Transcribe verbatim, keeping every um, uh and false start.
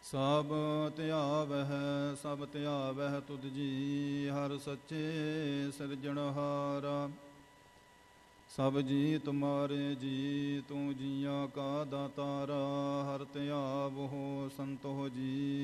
ਸਭ ਧਿਆਵਹਿ ਸਭ ਧਿਆਵਹਿ ਤੁਧ ਜੀ, ਹਰ ਸੱਚੇ ਸਿਰਜਣਹਾਰਾ। ਸਭ ਜੀ ਤੁਮਾਰੇ ਜੀ, ਤੂੰ ਜੀਆਂ ਕਾ ਦਾਤਾਰਾ। ਹਰ ਧਿਆਵਹੁ ਸੰਤੋਖ ਜੀ,